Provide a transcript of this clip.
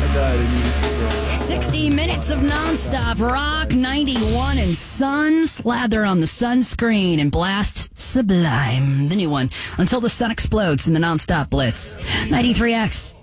No, I didn't use it. 60 minutes of nonstop rock, 91 and Sun. Slather on the sunscreen and blast Sublime, the new one, until the sun explodes in the nonstop blitz. 93X.